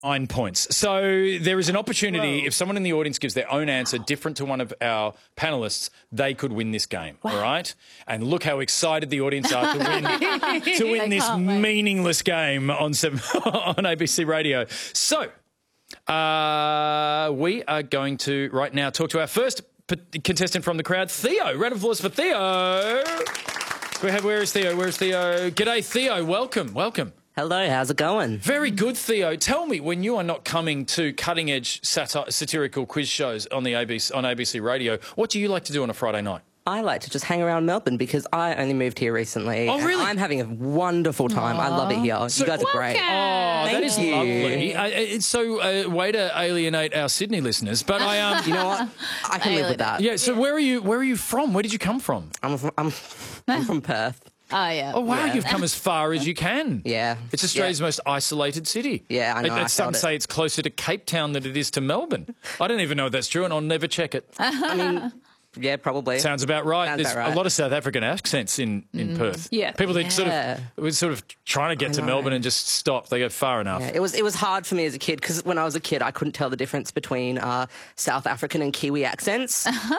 9 points. So there is an opportunity, if someone in the audience gives their own answer different to one of our panellists, they could win this game, all right? And look how excited the audience are to win this meaningless game on ABC Radio. So we are going to right now talk to our first contestant from the crowd, Theo. Round of applause for Theo. Where is Theo? Where's Theo? G'day, Theo. Welcome. Hello, how's it going? Very good, Theo. Tell me, when you are not coming to cutting-edge satirical quiz shows on ABC Radio, what do you like to do on a Friday night? I like to just hang around Melbourne because I only moved here recently. Oh, really? I'm having a wonderful time. I love it here. You guys are great. Oh, that is lovely. It's so way to alienate our Sydney listeners, but You know what? I can live with that. Yeah. So where are you from? Where did you come from? I'm from Perth. Oh, yeah. Oh, wow, Yeah. you've come as far as you can. Yeah. It's Australia's most isolated city. Yeah, I know. Some say it's closer to Cape Town than it is to Melbourne. I don't even know if that's true, and I'll never check it. I mean, yeah, probably. Sounds about right. There's a lot of South African accents in Perth. Yeah. People that were sort of trying to get to Melbourne and just stop. They go far enough. Yeah, it was hard for me as a kid because when I was a kid, I couldn't tell the difference between South African and Kiwi accents.